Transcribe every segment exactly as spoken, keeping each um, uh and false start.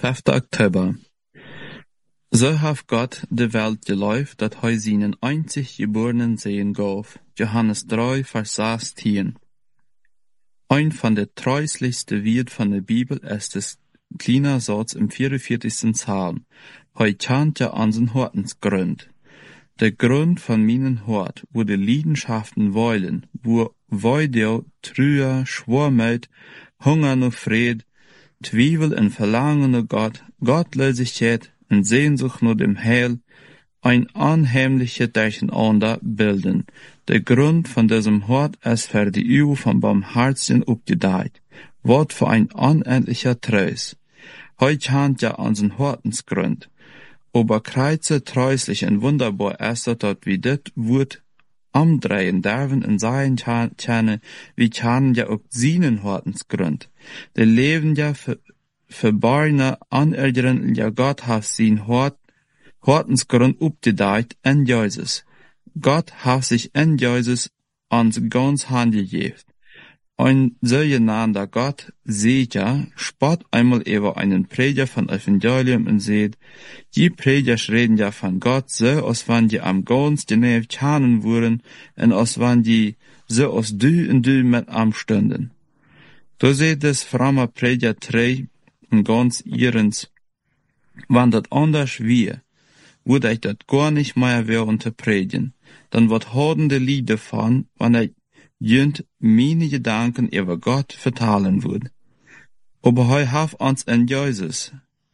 fünfter Oktober. So hat Gott de Welt geläuft, dat hij seinen einzig geborenen Sohn gaf. Johannes drei, Vers sechzehn. Ein von der treuslichsten Wort von der Bibel ist das kleine Satz im vierundvierzigsten Psalm. Hij kennt ja an sein Hortensgrund. Der Grund von meinen Hort, wo die Leidenschaften weilen, wo Weidel, Trühe, Schwormut, Hunger nach Fried, Zweifel und Verlangen nach Gott, Gottlosigkeit und Sehnsucht nach dem Heil, ein unheimliches Durcheinander bilden. Der Grund von diesem Hort ist für die Übung von Barmherzigen aufgedeiht. Wort für ein unendlicher Treus. Heute kennt ja an sein Hortensgrund. Aber kreuze treuslich und wunderbar ist dort wie dit Wort umdrehen darven in sein Tjane, wie kennen ja auch seinen Hortensgrund. Der Leben ja für, für Barne anerkennen, ja Gott hat sein Hort, Hortensgrund aufgedeiht in Jesus. Gott hat sich in Jesus ans ganz Hand gegeben. Ein sogenannter Gott sieht ja, spott einmal über einen Prediger von Evangelium und sieht, die Prediger reden ja von Gott so, als wenn die am ganz genau kennen würden und als wenn die so als du und du mit am stünden. Da seht es fromme Prediger drei und ganz ihrens, wenn das anders wäre, würde ich das gar nicht mehr während zu predigen, dann wird hodende Lied davon, wenn er jönt meine Gedanken über Gott vertalen wird. Aber er hat uns in Jesus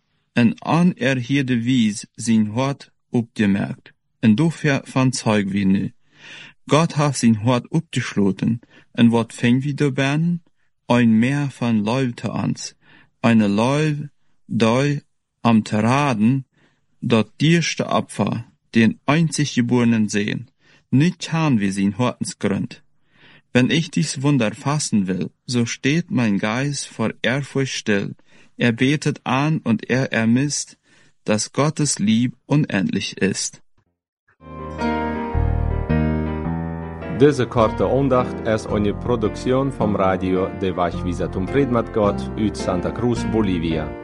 en anerherde Wies sein Hort aufgemerkt. Und davon zeug wir nu. Gott hat sein Hort aufgeschloten. Und wat fing wir da bern? Ein Meer von Leute uns. Eine Leute, die am Terraden, dort dierste Opfer, den einzig Geborenen sehen. Nicht kann wir sein Hortensgrund. Wenn ich dies Wunder fassen will, so steht mein Geist vor Ehrfurcht still. Er betet an und er ermisst, dass Gottes Lieb unendlich ist. Diese korte Andacht ist eine Produktion vom Radio de Vachvisatum Fred mit Gott aus Santa Cruz, Bolivia.